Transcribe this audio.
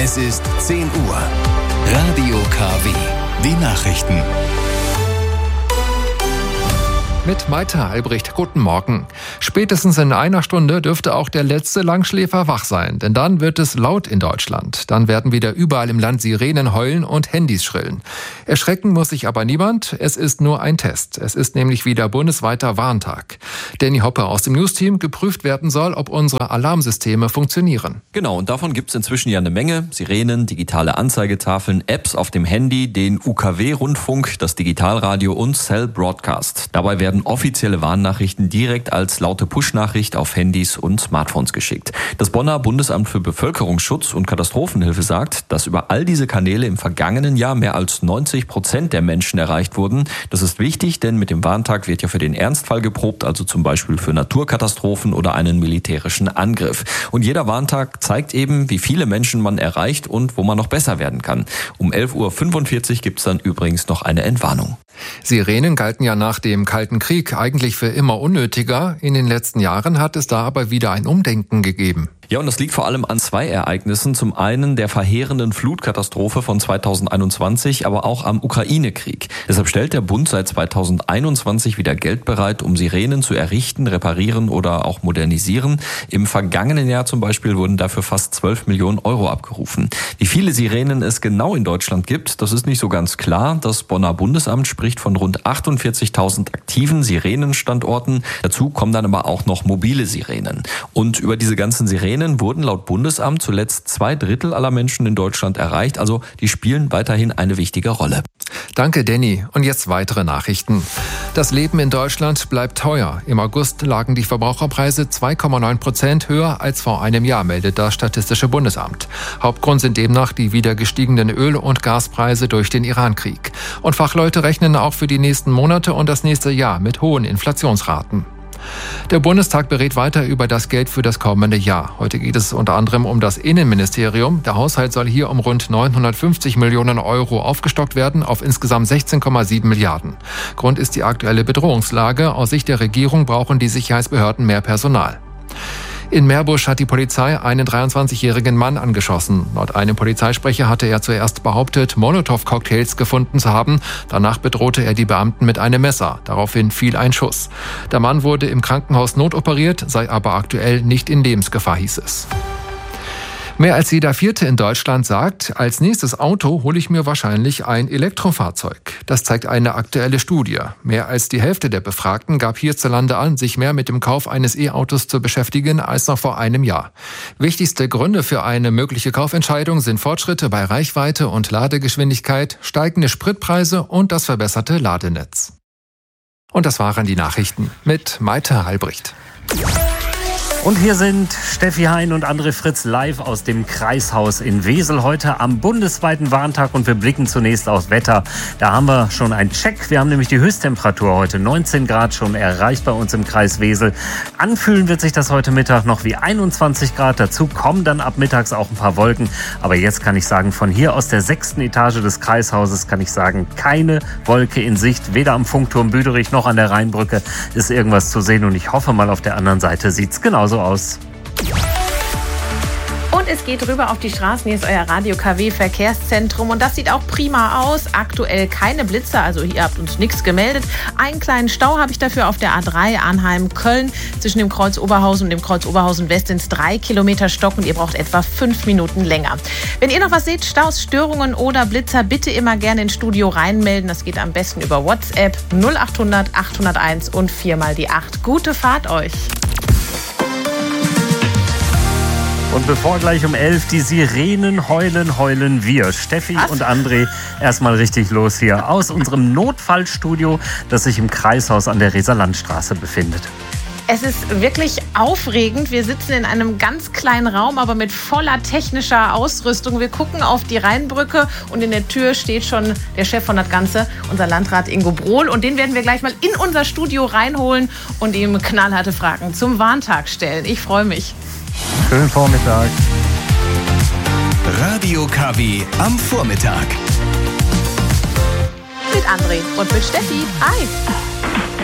Es ist 10 Uhr. Radio KW. Die Nachrichten. Mit Maita Albrecht, guten Morgen. Spätestens in einer Stunde dürfte auch der letzte Langschläfer wach sein, denn dann wird es laut in Deutschland. Dann werden wieder überall im Land Sirenen heulen und Handys schrillen. Erschrecken muss sich aber niemand, es ist nur ein Test. Es ist nämlich wieder bundesweiter Warntag. Danny Hoppe aus dem News-Team, geprüft werden soll, ob unsere Alarmsysteme funktionieren. Genau, und davon gibt es inzwischen ja eine Menge. Sirenen, digitale Anzeigetafeln, Apps auf dem Handy, den UKW-Rundfunk, das Digitalradio und Cell Broadcast. Dabei werden offizielle Warnnachrichten direkt als laute Push-Nachricht auf Handys und Smartphones geschickt. Das Bonner Bundesamt für Bevölkerungsschutz und Katastrophenhilfe sagt, dass über all diese Kanäle im vergangenen Jahr mehr als 90% der Menschen erreicht wurden. Das ist wichtig, denn mit dem Warntag wird ja für den Ernstfall geprobt, also zum Beispiel für Naturkatastrophen oder einen militärischen Angriff. Und jeder Warntag zeigt eben, wie viele Menschen man erreicht und wo man noch besser werden kann. Um 11.45 Uhr gibt es dann übrigens noch eine Entwarnung. Sirenen galten ja nach dem Kalten Krieg eigentlich für immer unnötiger. In den letzten Jahren hat es da aber wieder ein Umdenken gegeben. Ja, und das liegt vor allem an zwei Ereignissen. Zum einen der verheerenden Flutkatastrophe von 2021, aber auch am Ukraine-Krieg. Deshalb stellt der Bund seit 2021 wieder Geld bereit, um Sirenen zu errichten, reparieren oder auch modernisieren. Im vergangenen Jahr zum Beispiel wurden dafür fast 12 Millionen Euro abgerufen. Wie viele Sirenen es genau in Deutschland gibt, das ist nicht so ganz klar. Das Bonner Bundesamt spricht von rund 48.000 aktiven Sirenenstandorten. Dazu kommen dann aber auch noch mobile Sirenen. Und über diese ganzen Sirenen wurden laut Bundesamt zuletzt 2/3 aller Menschen in Deutschland erreicht. Also die spielen weiterhin eine wichtige Rolle. Danke, Danny. Und jetzt weitere Nachrichten. Das Leben in Deutschland bleibt teuer. Im August lagen die Verbraucherpreise 2,9% höher als vor einem Jahr, meldet das Statistische Bundesamt. Hauptgrund sind demnach die wieder gestiegenen Öl- und Gaspreise durch den Irankrieg. Und Fachleute rechnen auch für die nächsten Monate und das nächste Jahr mit hohen Inflationsraten. Der Bundestag berät weiter über das Geld für das kommende Jahr. Heute geht es unter anderem um das Innenministerium. Der Haushalt soll hier um rund 950 Millionen Euro aufgestockt werden auf insgesamt 16,7 Milliarden. Grund ist die aktuelle Bedrohungslage. Aus Sicht der Regierung brauchen die Sicherheitsbehörden mehr Personal. In Meerbusch hat die Polizei einen 23-jährigen Mann angeschossen. Laut einem Polizeisprecher hatte er zuerst behauptet, Molotow-Cocktails gefunden zu haben. Danach bedrohte er die Beamten mit einem Messer. Daraufhin fiel ein Schuss. Der Mann wurde im Krankenhaus notoperiert, sei aber aktuell nicht in Lebensgefahr, hieß es. Mehr als jeder Vierte in Deutschland sagt, als nächstes Auto hole ich mir wahrscheinlich ein Elektrofahrzeug. Das zeigt eine aktuelle Studie. Mehr als die Hälfte der Befragten gab hierzulande an, sich mehr mit dem Kauf eines E-Autos zu beschäftigen als noch vor einem Jahr. Wichtigste Gründe für eine mögliche Kaufentscheidung sind Fortschritte bei Reichweite und Ladegeschwindigkeit, steigende Spritpreise und das verbesserte Ladenetz. Und das waren die Nachrichten mit Maita Albrecht. Und hier sind Steffi Hein und André Fritz live aus dem Kreishaus in Wesel heute am bundesweiten Warntag und wir blicken zunächst aufs Wetter. Da haben wir schon einen Check. Wir haben nämlich die Höchsttemperatur heute 19 Grad schon erreicht bei uns im Kreis Wesel. Anfühlen wird sich das heute Mittag noch wie 21 Grad. Dazu kommen dann ab mittags auch ein paar Wolken. Aber jetzt kann ich sagen, von hier aus der 6. Etage des Kreishauses kann ich sagen, keine Wolke in Sicht. Weder am Funkturm Büderich noch an der Rheinbrücke ist irgendwas zu sehen. Und ich hoffe mal, auf der anderen Seite sieht es genauso aus. Und es geht rüber auf die Straßen. Hier ist euer Radio KW Verkehrszentrum und das sieht auch prima aus. Aktuell keine Blitzer, also ihr habt uns nichts gemeldet. Einen kleinen Stau habe ich dafür auf der A3 Arnheim-Köln. Zwischen dem Kreuz Oberhausen und dem Kreuz Oberhausen West sind es 3 Kilometer Stock und ihr braucht etwa 5 Minuten länger. Wenn ihr noch was seht, Staus, Störungen oder Blitzer, bitte immer gerne ins Studio reinmelden. Das geht am besten über WhatsApp 0800 801 und 4 mal die 8. Gute Fahrt euch! Und bevor gleich um 11 die Sirenen heulen wir. Steffi und André, erstmal richtig los hier aus unserem Notfallstudio, das sich im Kreishaus an der Reserlandstraße befindet. Es ist wirklich aufregend. Wir sitzen in einem ganz kleinen Raum, aber mit voller technischer Ausrüstung. Wir gucken auf die Rheinbrücke und in der Tür steht schon der Chef von das Ganze, unser Landrat Ingo Brohl. Und den werden wir gleich mal in unser Studio reinholen und ihm knallharte Fragen zum Warntag stellen. Ich freue mich. Schönen Vormittag. Radio KW am Vormittag. Mit André und mit Steffi. Hi.